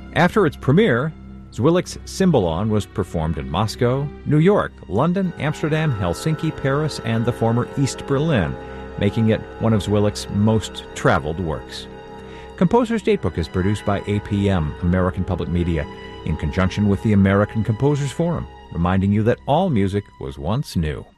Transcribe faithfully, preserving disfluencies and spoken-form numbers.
After its premiere, Zwilic's Cymbalon was performed in Moscow, New York, London, Amsterdam, Helsinki, Paris, and the former East Berlin, making it one of Zwilic's most traveled works. Composer's Datebook is produced by A P M, American Public Media, in conjunction with the American Composers Forum, reminding you that all music was once new.